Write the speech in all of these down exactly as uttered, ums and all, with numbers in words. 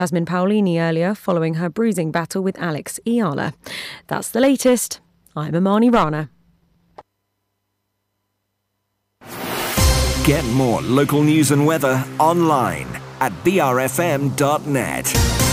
Jasmine Paolini earlier following her bruising battle with Alex Ayala. That's the latest. I'm Amani Rana. Get more local news and weather online at b r f m dot net.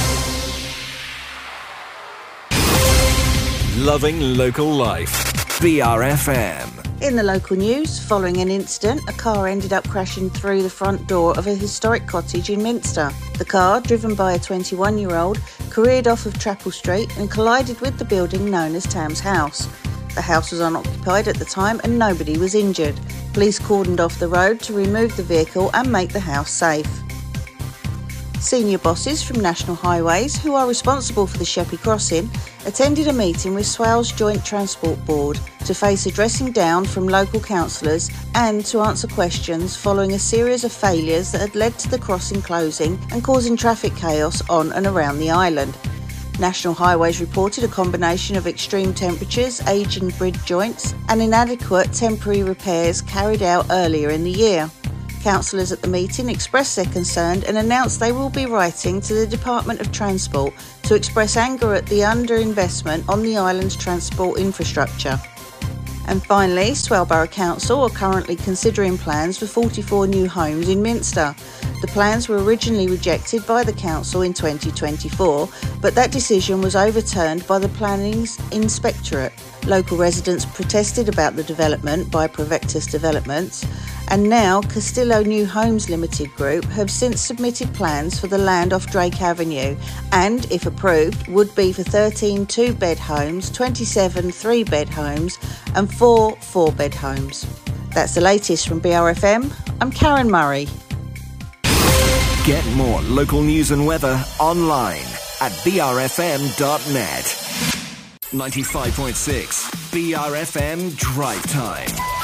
Loving local life. B R F M. In the local news, following an incident, a car ended up crashing through the front door of a historic cottage in Minster. The car, driven by a twenty-one-year-old, careered off of Chapel Street and collided with the building known as Tam's House. The house was unoccupied at the time and nobody was injured. Police cordoned off the road to remove the vehicle and make the house safe. Senior bosses from National Highways, who are responsible for the Sheppey Crossing, attended a meeting with Swales Joint Transport Board to face a dressing down from local councillors and to answer questions following a series of failures that had led to the crossing closing and causing traffic chaos on and around the island. National Highways reported a combination of extreme temperatures, ageing bridge joints and inadequate temporary repairs carried out earlier in the year. Councillors at the meeting expressed their concern and announced they will be writing to the Department of Transport to express anger at the underinvestment on the island's transport infrastructure. And finally, Swale Borough Council are currently considering plans for forty-four new homes in Minster. The plans were originally rejected by the council in twenty twenty-four, but that decision was overturned by the Planning's Inspectorate. Local residents protested about the development by Provectus Developments, and now Castillo New Homes Limited Group have since submitted plans for the land off Drake Avenue and, if approved, would be for thirteen two-bed homes, twenty-seven three-bed homes and four four-bed homes. That's the latest from B R F M. I'm Karen Murray. Get more local news and weather online at b r f m dot net. ninety-five point six B R F M Drive Time.